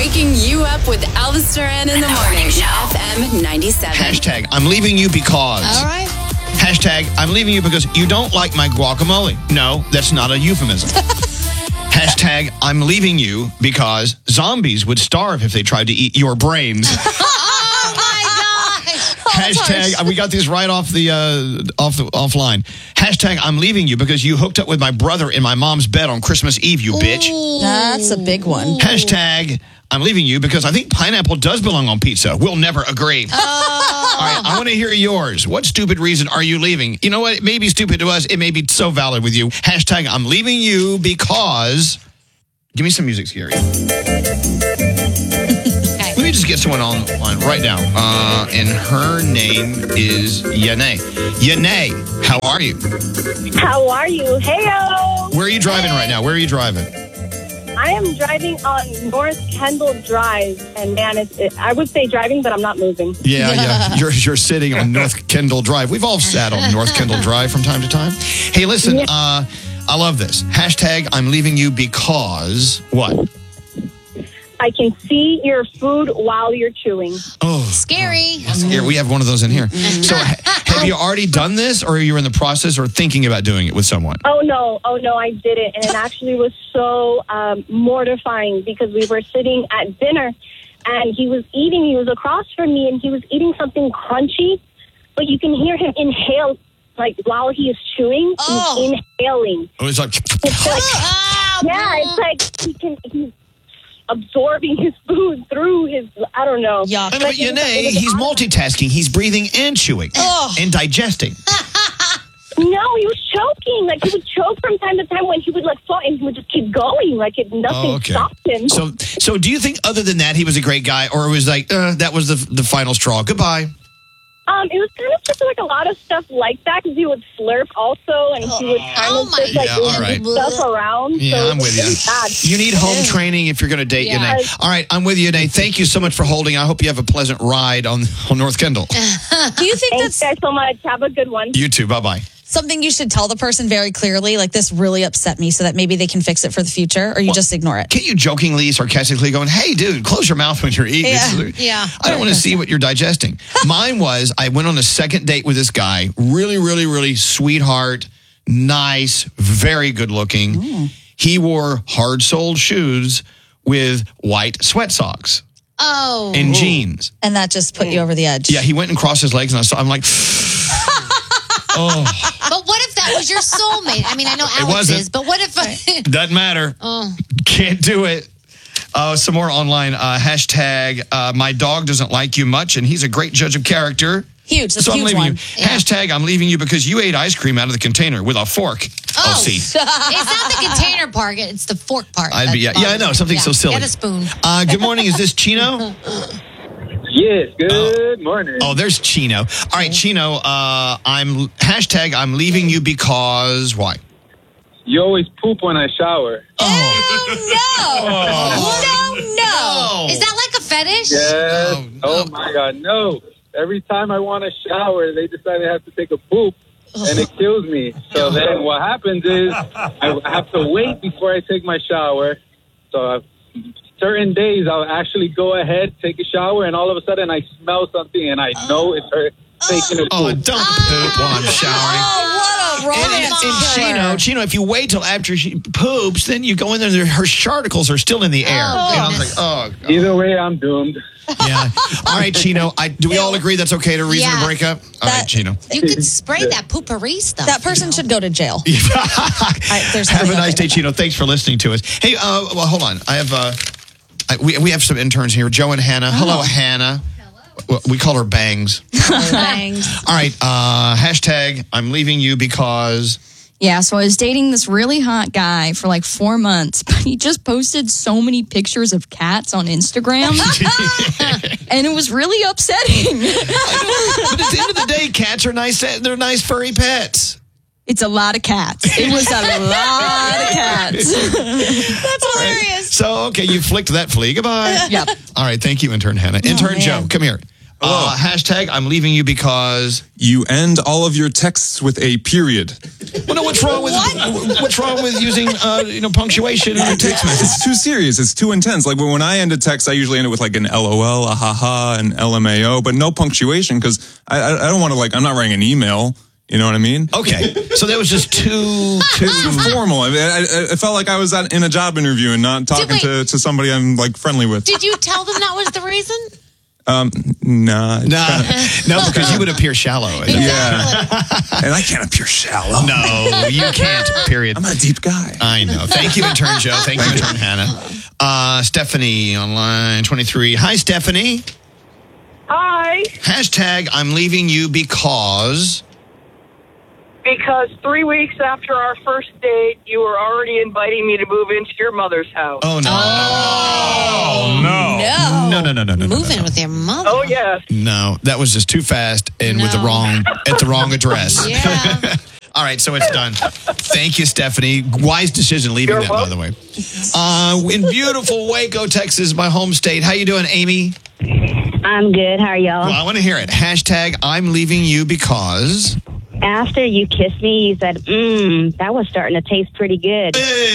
Waking you up with Elvis Duran in the morning. FM 97. Hashtag, I'm leaving you because. All right. Hashtag, I'm leaving you because you don't like my guacamole. No, that's not a euphemism. Hashtag, I'm leaving you because zombies would starve if they tried to eat your brains. Oh my gosh. Hashtag, we got these right offline. Hashtag, I'm leaving you because you hooked up with my brother in my mom's bed on Christmas Eve, you bitch. That's a big one. Hashtag, I'm leaving you because I think pineapple does belong on pizza. We'll never agree. All right, I want to hear yours. What stupid reason are you leaving? You know what? It may be stupid to us. It may be so valid with you. Hashtag, I'm leaving you because... Give me some music, Scary. Let me just get someone on right now. And her name is Yanae. Yanae, how are you? How are you? Heyo! Where are you driving right now? Where are you driving? I am driving on North Kendall Drive, and man, I would say driving, but I'm not moving. Yeah. You're sitting on North Kendall Drive. We've all sat on North Kendall Drive from time to time. Hey, listen, I love this. Hashtag, I'm leaving you because what? I can see your food while you're chewing. Oh, Scary. Scary. We have one of those in here. So have you already done this, or are you in the process or thinking about doing it with someone? Oh, no, I didn't. And it actually was so mortifying because we were sitting at dinner, and he was across from me, and he was eating something crunchy, but you can hear him inhale, like, while he is chewing, he's inhaling. Oh, it's like... It's like he's absorbing his food through his, I don't know. Yeah. But Yanae, he's multitasking. He's breathing and chewing and digesting. No, he was choking. Like, he would choke from time to time when he would, like, fall, and he would just keep going. Like, nothing stopped him. So do you think, other than that, he was a great guy, or it was like, that was the final straw? Goodbye. It was kind of just like a lot of stuff like that, because he would slurp also, and he would kind of just like move stuff around. Yeah, so I'm with you. really bad. You need home training if you're going to date Yanae. All right, I'm with you, Yanae. Thank you so much for holding. I hope you have a pleasant ride on North Kendall. Do you think Thanks guys so much. Have a good one. You too. Bye-bye. something you should tell the person very clearly, like, this really upset me, so that maybe they can fix it for the future, or you just ignore it? Can't you jokingly, sarcastically going, hey, dude, close your mouth when you're eating? Yeah. I don't want to see what you're digesting. Mine was, I went on a second date with this guy, really, really, really sweetheart, nice, very good looking. Mm. He wore hard-soled shoes with white sweat socks. Oh. And jeans. And that just put you over the edge. Yeah, he went and crossed his legs, and I'm like, oh. But what if that was your soulmate? I mean, I know Alex is, but what if... Doesn't matter. Can't do it. Some more online. Hashtag, my dog doesn't like you much, and he's a great judge of character. Huge. That's so a huge I'm leaving one. you. Yeah. Hashtag, I'm leaving you because you ate ice cream out of the container with a fork. Oh, see. It's not the container part, it's the fork part. I know. Something so silly. Get a spoon. Good morning. Is this Chino? Yes, good morning. Oh, there's Chino. All right, Chino, I'm leaving you because why? You always poop when I shower. No. Is that like a fetish? Yes. Oh my God, no. Every time I want to shower, they decide I have to take a poop, and it kills me. So then what happens is I have to wait before I take my shower. So certain days I'll actually go ahead, take a shower, and all of a sudden I smell something, and I know it's her taking a poop. Oh, don't poop while I'm showering. Oh, what a romance. And Chino, if you wait till after she poops, then you go in there, her sharticles are still in the air. And I was like, oh. God. Either way, I'm doomed. Yeah. All right, Chino. Do we all agree that's okay to reason a breakup? All right, Chino. You could spray that poopery stuff. That person should go to jail. Have a nice day, Chino. Thanks for listening to us. Hey, well, hold on. I have we have some interns here, Joe and Hannah. Hello, Hannah. Hello. We call her Bangs. Bangs. All right. Hashtag, I'm leaving you because... Yeah, so I was dating this really hot guy for like 4 months, but he just posted so many pictures of cats on Instagram, and it was really upsetting. But at the end of the day, cats are nice. They're nice furry pets. It's a lot of cats. It was a lot of cats. That's hilarious. So, okay, you flicked that flea. Goodbye. Yep. All right, thank you, intern Hannah. Intern Joe, come here. Hashtag I'm leaving you because... You end all of your texts with a period. Well, no, what's wrong with using punctuation in your text message? It's too serious. It's too intense. Like when I end a text, I usually end it with like an LOL, a haha, an LMAO, but no punctuation because I don't want to I'm not writing an email. You know what I mean? Okay. So that was just too formal. I mean, I felt like I was in a job interview and not talking to somebody I'm friendly with. Did you tell them that was the reason? No, because you would appear shallow. Yeah. And I can't appear shallow. No, you can't, period. I'm a deep guy. I know. Thank you, intern Joe. Thank you, intern Hannah. Stephanie on line 23. Hi, Stephanie. Hi. Hashtag I'm leaving you because 3 weeks after our first date, you were already inviting me to move into your mother's house. Oh, no. Oh, no. No. Move in with your mother. Oh, yes. No, that was just too fast and at the wrong address. Yeah. All right, so it's done. Thank you, Stephanie. Wise decision leaving that, by the way. In beautiful Waco, Texas, my home state. How you doing, Amy? I'm good. How are y'all? Well, I want to hear it. Hashtag I'm leaving you because... After you kissed me, you said, that was starting to taste pretty good.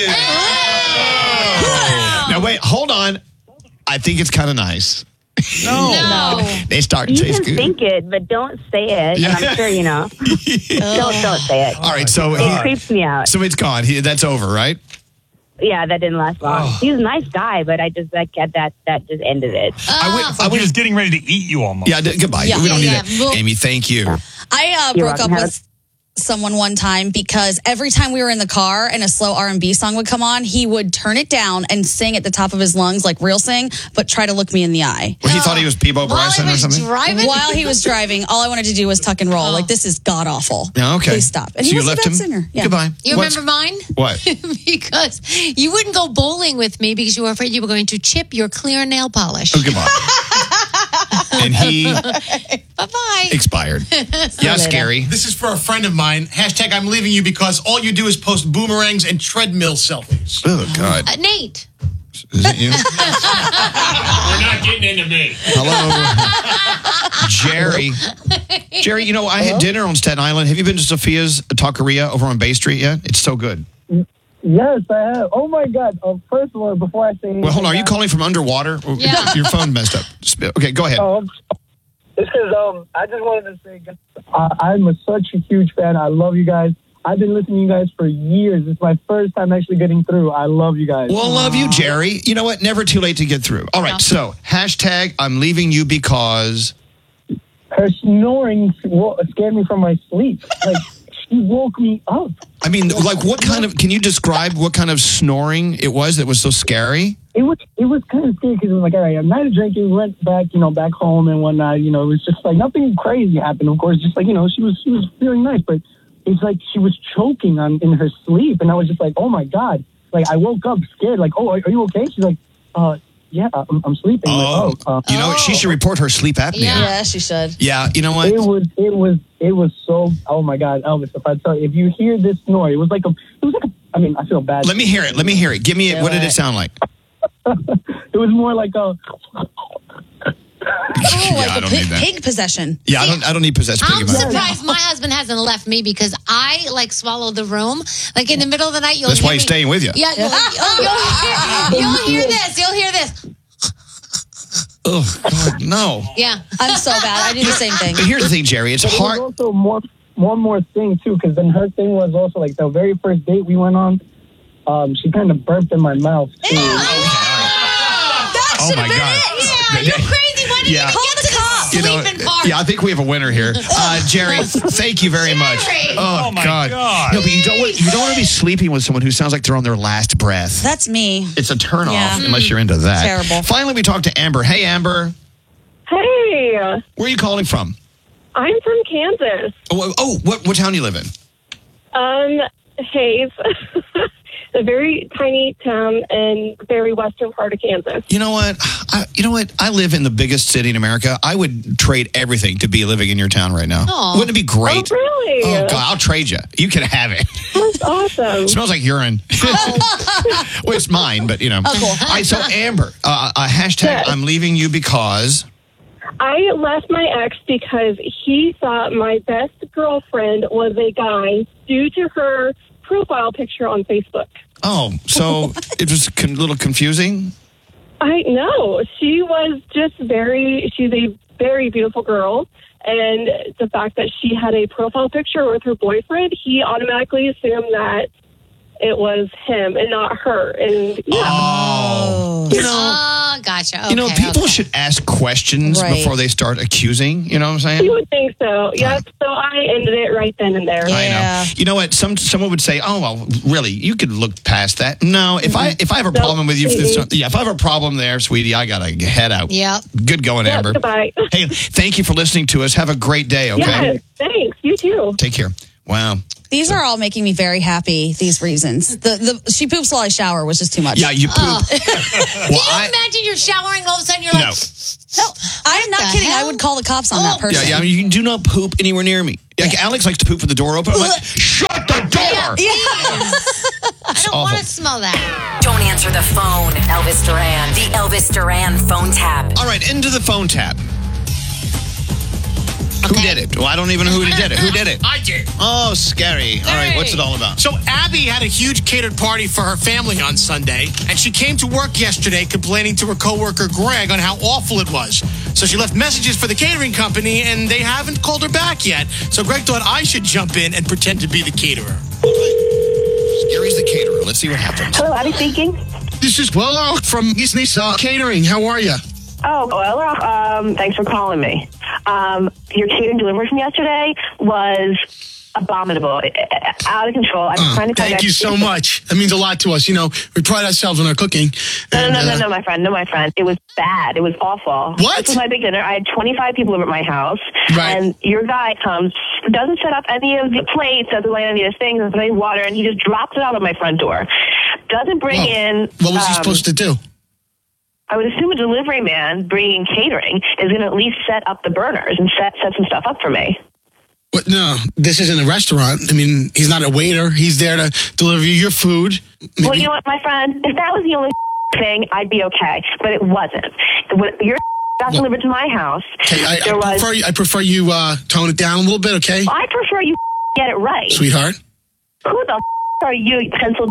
Now, wait, hold on. I think it's kind of nice. No. They start to You taste can good. think it, but don't say it. Yeah. And I'm sure you know. Don't say it. All right, so It creeps me out. So it's gone. That's over, right? Yeah, that didn't last long. He's a nice guy, but I just that just ended it. I was just getting ready to eat you almost. Yeah, goodbye. Yeah. We don't need Yeah, that. well- Amy, thank you. I You're broke up welcome. with someone one time because every time we were in the car and a slow R&B song would come on, he would turn it down and sing at the top of his lungs, like real sing, but try to look me in the eye. Well, he thought he was Peebo Bryson or something? While he was driving, all I wanted to do was tuck and roll. Like, this is god awful. Yeah, okay. Please stop. And So he you was a left bad him? singer. Yeah. Goodbye. You remember mine? What? Because you wouldn't go bowling with me because you were afraid you were going to chip your clear nail polish. Oh, goodbye. And he Bye-bye. expired. Yeah, scary. This is for a friend of mine. Hashtag I'm leaving you because all you do is post boomerangs and treadmill selfies. Oh, God. Nate. Is it you? We're not getting into me. Hello. Jerry. Jerry, I had dinner on Staten Island. Have you been to Sophia's Taqueria over on Bay Street yet? It's so good. Yes, I have. Oh, my God. First of all, before I say anything... Well, hold on. Are you calling from underwater? Yeah. Your phone messed up. Okay, go ahead. It's because I just wanted to say I'm such a huge fan. I love you guys. I've been listening to you guys for years. It's my first time actually getting through. I love you guys. Well, love you, Jerry. You know what? Never too late to get through. All right, so hashtag I'm leaving you because... Her snoring scared me from my sleep. Like, she woke me up. I mean, what kind of... Can you describe what kind of snoring it was that was so scary? It was kind of scary because it was like, all right, I'm not drinking. We went back, back home and whatnot. It was just like nothing crazy happened. Of course, just like she was feeling nice, but it's like she was choking in her sleep, and I was just like, oh my God! Like I woke up scared. Like, oh, are you okay? She's like, yeah, I'm sleeping. Oh, like, she should report her sleep apnea. Yeah, she should. Yeah, you know what? It was so. Oh my God, Elvis! If I tell you, if you hear this snore, it was like a. I mean, I feel bad. Let me hear it. Give me it. What did it sound like? It was more like a. I don't need that. Pig possession. Yeah, I don't need possessed pig I'm in my surprised my husband hasn't left me because I swallow the room. Like in the middle of the night, That's why he's staying with you. Yeah, you'll hear this. You'll hear this. Oh, God, no. Yeah. I'm so bad. I do the same thing. But here's the thing, Jerry. It's But hard. There was also one more thing, too, because then her thing was also, like, the very first date we went on, she kind of burped in my mouth, too. Oh, my God. Yeah, you're crazy. Why did you call the cops? Sleeping part. Yeah, I think we have a winner here. Jerry, thank you very much. Oh, my God. No, but you don't want to be sleeping with someone who sounds like they're on their last breath. That's me. It's a turnoff Yeah. unless you're into that. Terrible. Finally, we talked to Amber. Hey, Amber. Hey, Where are you calling from? I'm from Kansas. What town do you live in? Hayes. A very tiny town in very western part of Kansas. You know what? I live in the biggest city in America. I would trade everything to be living in your town right now. Aw. Wouldn't it be great? Oh, really? Oh, God, I'll trade you. You can have it. That's awesome. It smells like urine. Well, it's mine, but Oh, cool. All right, so Amber, hashtag Yes. I'm leaving you because... I left my ex because he thought my best girlfriend was a guy due to her profile picture on Facebook. Oh, so it was a little confusing? I know. She's a very beautiful girl. And the fact that she had a profile picture with her boyfriend, he automatically assumed that it was him and not her. And gotcha. Okay, people should ask questions before they start accusing. You know what I'm saying? You would think so. Yep. So I ended it right then and there. I know. You know what? Someone would say, "Oh, well, really? You could look past that." No, if I have a problem with you, if I have a problem there, sweetie, I gotta head out. Yeah. Good going, Amber. Goodbye. Hey, thank you for listening to us. Have a great day. Okay. Yes, thanks. You too. Take care. Wow. These are all making me very happy, these reasons. The she poops while I shower was just too much. Yeah, you poop. Can you imagine you're showering, all of a sudden you're like, no, I'm not kidding. hell? I would call the cops on that person. Yeah, I mean, you do not poop anywhere near me. Like, Alex likes to poop with the door open. I'm like, shut the door! I don't want to smell that. Don't answer the phone. Elvis Duran. The Elvis Duran phone tap. All right, into the phone tap. Who did it? Well, I don't even know who did it. Who did it? I did. Oh, scary. All right, what's it all about? So Abby had a huge catered party for her family on Sunday, and she came to work yesterday complaining to her coworker Greg on how awful it was. So she left messages for the catering company, and they haven't called her back yet. So Greg thought I should jump in and pretend to be the caterer. Gary's the caterer. Let's see what happens. Hello, Abby speaking. This is Willow from East Catering. How are you? Oh, well, thanks for calling me. Your catering delivery from yesterday was abominable, out of control. I'm trying to thank you so much. That means a lot to us. You know, we pride ourselves on our cooking. No, my friend. No, my friend. It was bad. It was awful. What? This was my big dinner. I had 25 people over at my house. Right. And your guy comes, doesn't set up any of the plates, doesn't lay any of the things, doesn't any water, and he just drops it out on my front door. Doesn't bring in... What was he supposed to do? I would assume a delivery man bringing catering is going to at least set up the burners and set some stuff up for me. What? No, this isn't a restaurant. I mean, he's not a waiter. He's there to deliver you your food. Maybe. Well, you know what, my friend? If that was the only thing, I'd be okay. But it wasn't. When your got delivered to my house, okay, I prefer you tone it down a little bit, okay? I prefer you get it right. Sweetheart? Who the are you, pencil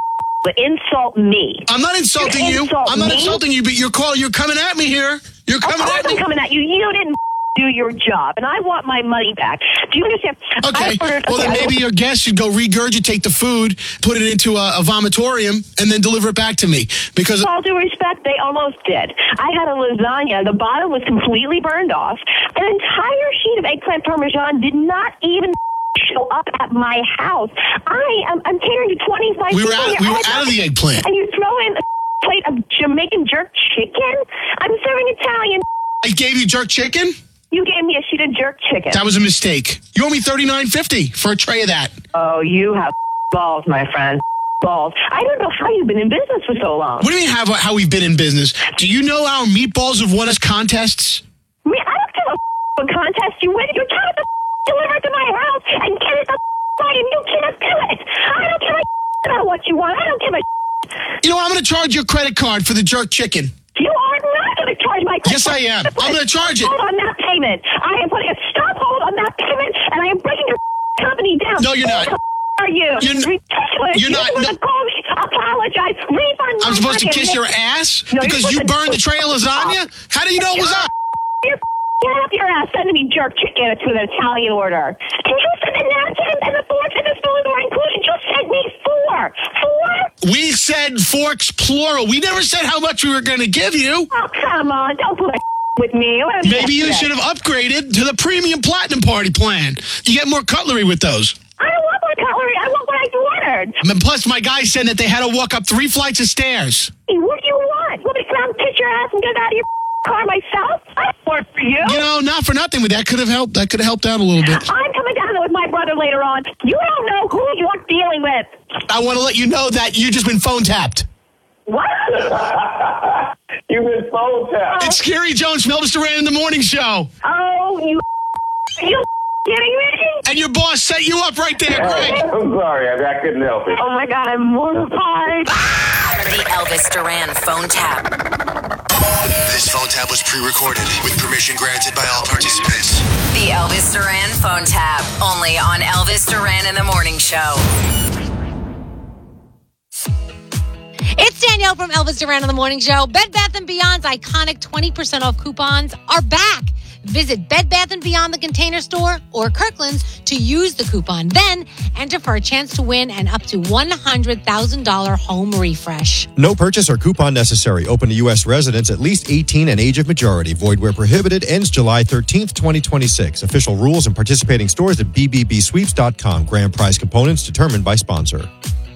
insult me? I'm not insulting you. I'm not insulting you, but you're coming at me here. You're coming at me. I'm coming at you. You didn't do your job, and I want my money back. Do you understand? Okay. Well, then maybe your guest should go regurgitate the food, put it into a vomitorium, and then deliver it back to me. Because with all due respect, they almost did. I had a lasagna. The bottom was completely burned off. An entire sheet of eggplant parmesan did not even show up at my house. I'm catering to 25 people. We were out of the eggplant. And you throw in a plate of Jamaican jerk chicken? I'm serving Italian. I gave you jerk chicken? You gave me a sheet of jerk chicken. That was a mistake. You owe me $39.50 for a tray of that. Oh, you have balls, my friend. Balls. I don't know how you've been in business for so long. What do you mean how we've been in business? Do you know our meatballs have won us contests? I don't give a what contest you win. You're trying to deliver it to my house and get it the right, and you cannot do it. I don't give a about what you want. I don't give a. You know, I'm going to charge your credit card for the jerk chicken. You are not going to charge my credit Yes, I am. I'm going to charge it. Hold on that payment. I am putting a stop hold on that payment, and I am breaking your company down. No, you're not. Who are you? You're ridiculous. You're not. No. Call me, apologize, refund. I'm supposed to kiss your ass because you burned the tray of lasagna? How do you know it was us? Get up your ass, sending me jerk chicken to an Italian order. Can you send a napkin and the forks and the spoons are included? You sent me four. We said forks plural. We never said how much we were going to give you. Oh, come on. Don't pull that with me. Maybe you should have upgraded to the premium platinum party plan. You get more cutlery with those. I don't want more cutlery. I want what I ordered. And plus, my guy said that they had to walk up 3 flights of stairs. Hey, what do you want? Want me to come kiss your ass and get out of your car myself? I don't work for you. You know, not for nothing, but that could have helped. That could have helped out a little bit. I'm coming down there with my brother later on. You don't know who you're dealing with. I want to let you know that you've just been phone tapped. What? You've been phone tapped. It's Scary Jones from Elvis Duran in the Morning Show. Oh, you kidding me? And your boss set you up right there, Greg. I'm sorry, I couldn't help it. Oh my God, I'm mortified. The Elvis Duran phone tap. This phone tap was pre-recorded with permission granted by all participants. The Elvis Duran phone tap, only on Elvis Duran in the Morning Show. It's Danielle from Elvis Duran in the Morning Show. Bed Bath & Beyond's iconic 20% off coupons are back. Visit Bed Bath & Beyond the Container Store or Kirkland's to use the coupon. Then enter for a chance to win an up to $100,000 home refresh. No purchase or coupon necessary. Open to U.S. residents at least 18 and age of majority. Void where prohibited. Ends July 13th, 2026. Official rules and participating stores at bbbsweeps.com. Grand prize components determined by sponsor.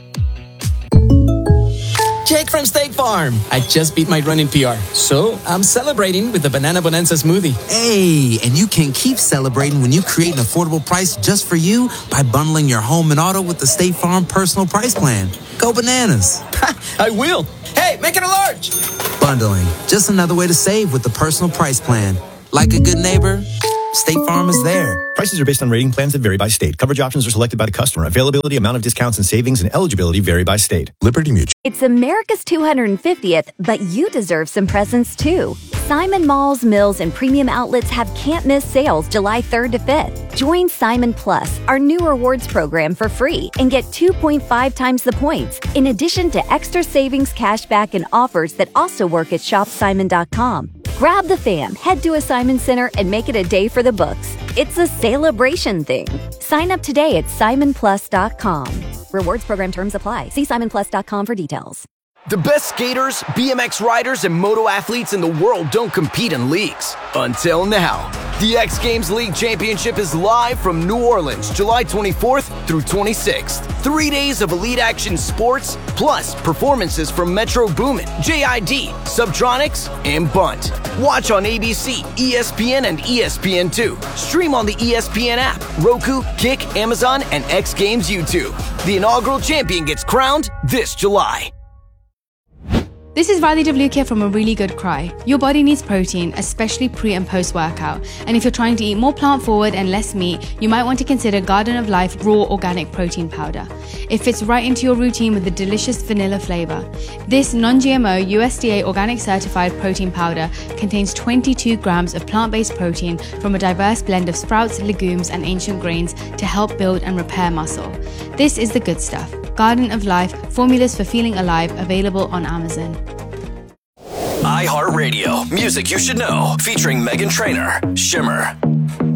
Jake from State Farm. I just beat my running PR, so I'm celebrating with the Banana Bonanza smoothie. Hey, and you can keep celebrating when you create an affordable price just for you by bundling your home and auto with the State Farm Personal Price Plan. Go bananas. I will. Hey, make it a large. Bundling, just another way to save with the Personal Price Plan. Like a good neighbor, State Farm is there. Prices are based on rating plans that vary by state. Coverage options are selected by the customer. Availability, amount of discounts and savings, and eligibility vary by state. Liberty Mutual. It's America's 250th, but you deserve some presents too. Simon Malls, Mills, and premium outlets have can't-miss sales July 3rd to 5th. Join Simon Plus, our new rewards program, for free and get 2.5 times the points, in addition to extra savings, cashback, and offers that also work at shopsimon.com. Grab the fam, head to a Simon Center, and make it a day for the books. It's a celebration thing. Sign up today at simonplus.com. Rewards program terms apply. See simonplus.com for details. The best skaters, BMX riders, and moto athletes in the world don't compete in leagues. Until now. The X Games League Championship is live from New Orleans, July 24th through 26th. 3 days of elite action sports, plus performances from Metro Boomin, JID, Subtronics, and Bunt. Watch on ABC, ESPN, and ESPN2. Stream on the ESPN app, Roku, Kick, Amazon, and X Games YouTube. The inaugural champion gets crowned this July. This is Riley Devlukia from A Really Good Cry. Your body needs protein, especially pre and post workout. And if you're trying to eat more plant forward and less meat, you might want to consider Garden of Life Raw Organic Protein Powder. It fits right into your routine with a delicious vanilla flavor. This non-GMO USDA organic certified protein powder contains 22 grams of plant-based protein from a diverse blend of sprouts, legumes, and ancient grains to help build and repair muscle. This is the good stuff. Garden of Life, formulas for feeling alive, available on Amazon. iHeartRadio, music you should know, featuring Meghan Trainor, Shimmer.